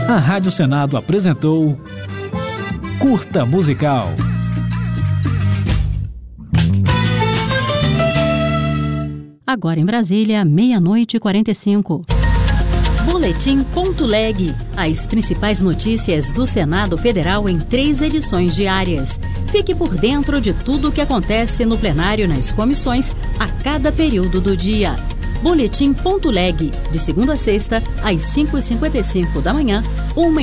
A Rádio Senado apresentou Curta Musical. Agora em Brasília, 00:45. Boletim.leg. As principais notícias do Senado Federal em 3 edições diárias. Fique por dentro de tudo o que acontece no plenário e nas comissões a cada período do dia. Boletim.leg. De segunda a sexta, às 5h55 da manhã, 1